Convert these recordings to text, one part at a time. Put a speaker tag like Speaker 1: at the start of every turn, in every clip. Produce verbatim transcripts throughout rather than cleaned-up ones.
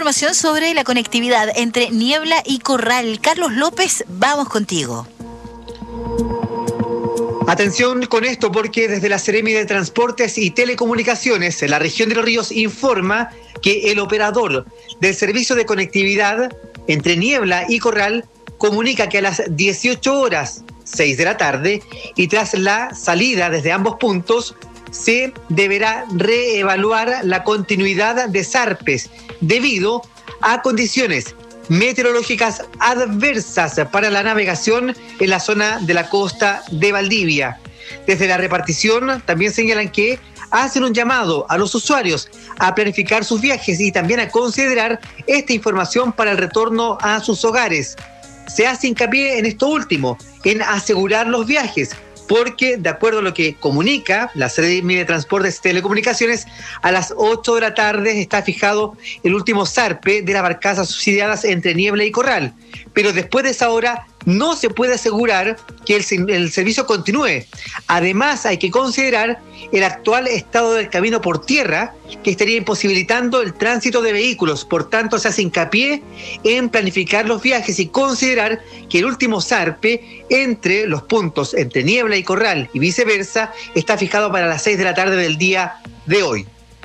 Speaker 1: información sobre la conectividad entre Niebla y Corral. Carlos López, vamos contigo.
Speaker 2: Atención con esto, porque desde la Seremi de Transportes y Telecomunicaciones en la región de Los Ríos informa que el operador del servicio de conectividad entre Niebla y Corral comunica que a las dieciocho horas seis de la tarde y tras la salida desde ambos puntos se deberá reevaluar la continuidad de zarpes debido a condiciones meteorológicas adversas para la navegación en la zona de la costa de Valdivia. Desde la repartición también señalan que hacen un llamado a los usuarios a planificar sus viajes y también a considerar esta información para el retorno a sus hogares. Se hace hincapié en esto último, en asegurar los viajes, porque de acuerdo a lo que comunica la Seremi de Transportes y Telecomunicaciones, a las ocho de la tarde está fijado el último zarpe de las barcazas subsidiadas entre Niebla y Corral, pero después de esa hora no se puede asegurar que el, el servicio continúe. Además, hay que considerar el actual estado del camino por tierra, que estaría imposibilitando el tránsito de vehículos. Por tanto, se hace hincapié en planificar los viajes y considerar que el último zarpe entre los puntos entre Niebla y Corral y viceversa está fijado para las seis de la tarde del día de hoy.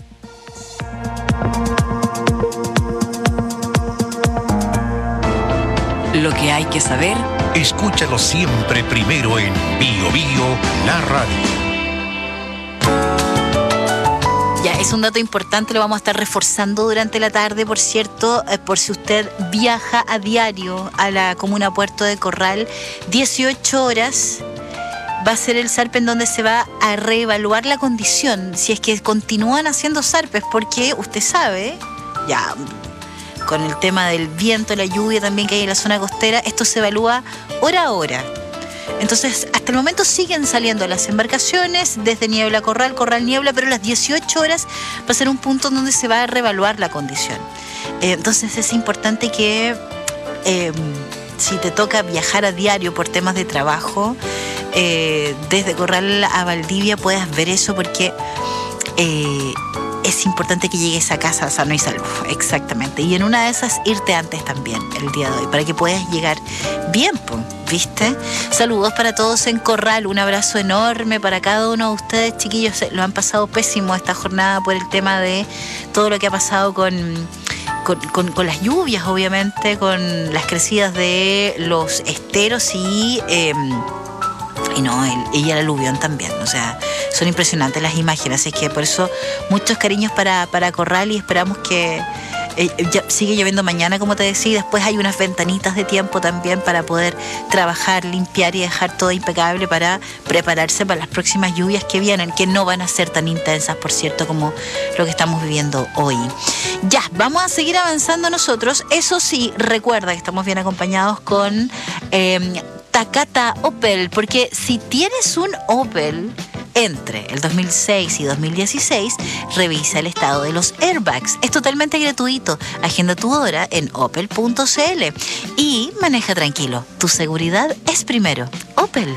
Speaker 1: Lo que hay que saber.
Speaker 3: Escúchalo siempre primero en Bio Bio, la radio.
Speaker 1: Ya, es un dato importante, lo vamos a estar reforzando durante la tarde, por cierto, eh, por si usted viaja a diario a la comuna Puerto de Corral, dieciocho horas va a ser el zarpe en donde se va a reevaluar la condición, si es que continúan haciendo zarpes, porque usted sabe, ya con el tema del viento, la lluvia también que hay en la zona costera, esto se evalúa hora a hora. Entonces, hasta el momento siguen saliendo las embarcaciones desde Niebla a Corral, Corral Niebla, pero a las dieciocho horas va a ser un punto donde se va a reevaluar la condición. Eh, entonces, es importante que eh, si te toca viajar a diario por temas de trabajo, eh, desde Corral a Valdivia puedas ver eso, porque eh, es importante que llegues a casa sano y salvo, exactamente. Y en una de esas, irte antes también, el día de hoy, para que puedas llegar bien, ¿viste? Saludos para todos en Corral, un abrazo enorme para cada uno de ustedes, chiquillos. Lo han pasado pésimo esta jornada por el tema de todo lo que ha pasado con... Con, con, con las lluvias, obviamente, con las crecidas de los esteros y... Eh, Y no, el, y el aluvión también, o sea, son impresionantes las imágenes, así que por eso muchos cariños para, para Corral y esperamos que eh, ya sigue lloviendo mañana, como te decía, y después hay unas ventanitas de tiempo también para poder trabajar, limpiar y dejar todo impecable para prepararse para las próximas lluvias que vienen, que no van a ser tan intensas, por cierto, como lo que estamos viviendo hoy. Ya, vamos a seguir avanzando nosotros, eso sí, recuerda que estamos bien acompañados con... Eh, Takata Opel, porque si tienes un Opel entre el dos mil seis y dos mil dieciséis, revisa el estado de los airbags. Es totalmente gratuito. Agenda tu hora en opel punto c l y maneja tranquilo. Tu seguridad es primero. Opel.